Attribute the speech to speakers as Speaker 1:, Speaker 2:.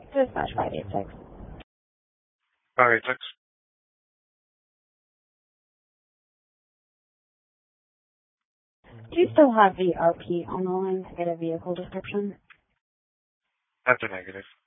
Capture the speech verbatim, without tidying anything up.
Speaker 1: Dispatch five eight six.
Speaker 2: five eight six.
Speaker 1: Do you still have the R P on the line to get a vehicle description?
Speaker 2: That's a negative.